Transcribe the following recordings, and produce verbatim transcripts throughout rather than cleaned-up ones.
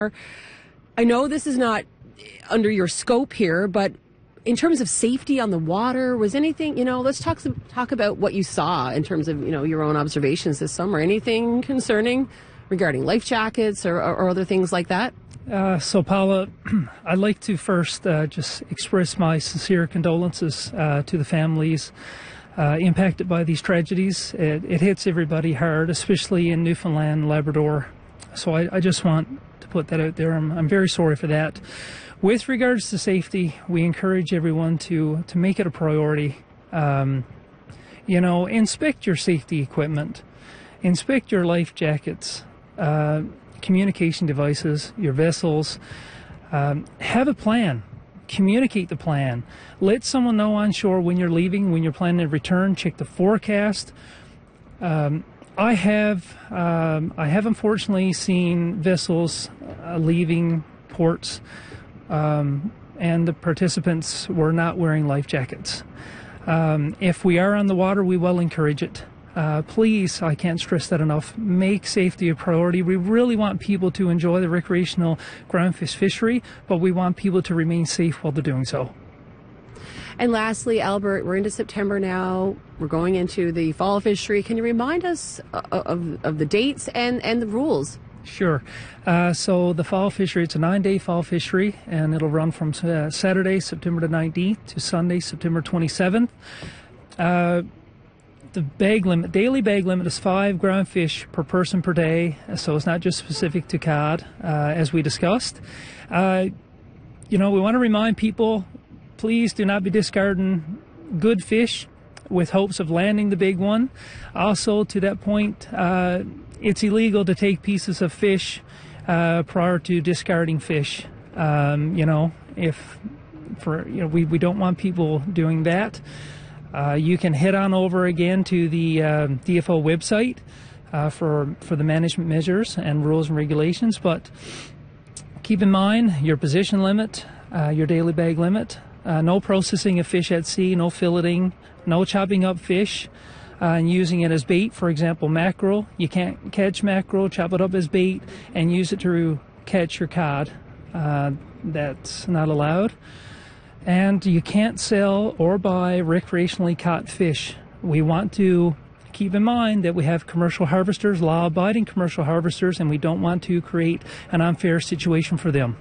I know this is not under your scope here, but in terms of safety on the water, was anything, you know, let's talk talk about what you saw in terms of, you know, your own observations this summer. Anything concerning regarding life jackets or, or, or other things like that? Uh, so, Paula, I'd like to first uh, just express my sincere condolences uh, to the families uh, impacted by these tragedies. It, it hits everybody hard, especially in Newfoundland and Labrador. So I, I just want to put that out there. I'm, I'm very sorry for that. With regards to safety, we encourage everyone to, to make it a priority. Um, you know, inspect your safety equipment, inspect your life jackets, uh, communication devices, your vessels. Um, have a plan. Communicate the plan. Let someone know on shore when you're leaving, when you're planning to return. Check the forecast. Um, I have, um, I have unfortunately seen vessels uh, leaving ports, um, and the participants were not wearing life jackets. Um, if we are on the water, we will encourage it. Uh, please, I can't stress that enough, make safety a priority. We really want people to enjoy the recreational groundfish fishery, but we want people to remain safe while they're doing so. And lastly, Albert, we're into September now. We're going into the fall fishery. Can you remind us of, of the dates and, and the rules? Sure. Uh, so the fall fishery, it's a nine-day fall fishery, and it'll run from uh, Saturday, September the nineteenth, to Sunday, September twenty-seventh. Uh, the bag limit, daily bag limit is five groundfish per person per day, so it's not just specific to cod, uh, as we discussed. Uh, you know, we want to remind people, please do not be discarding good fish with hopes of landing the big one. Also, to that point, uh, it's illegal to take pieces of fish uh, prior to discarding fish. Um, you know, if for you know, we, we don't want people doing that. Uh, you can head on over again to the uh, D F O website uh, for for the management measures and rules and regulations. But keep in mind your position limit, uh, your daily bag limit. Uh, no processing of fish at sea, no filleting, no chopping up fish uh, and using it as bait. For example, mackerel. You can't catch mackerel, chop it up as bait, and use it to catch your cod. Uh, that's not allowed. And you can't sell or buy recreationally caught fish. We want to keep in mind that we have commercial harvesters, law-abiding commercial harvesters, and we don't want to create an unfair situation for them.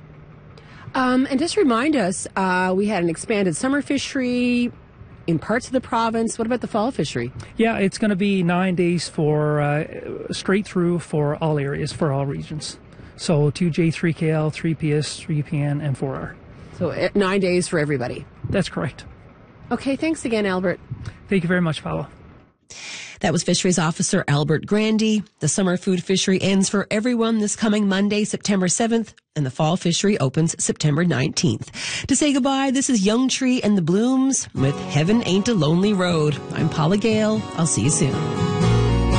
Um, and just remind us, uh, we had an expanded summer fishery in parts of the province. What about the fall fishery? Yeah, it's going to be nine days for uh, straight through for all areas, for all regions. So two J, three K L, three P S, three P N, and four R. So uh, nine days for everybody. That's correct. Okay, thanks again, Albert. Thank you very much, Paula. That was Fisheries Officer Albert Grandy. The summer food fishery ends for everyone this coming Monday, September seventh, and the fall fishery opens September nineteenth. To say goodbye, this is Young Tree and the Blooms with Heaven Ain't a Lonely Road. I'm Paula Gale. I'll see you soon.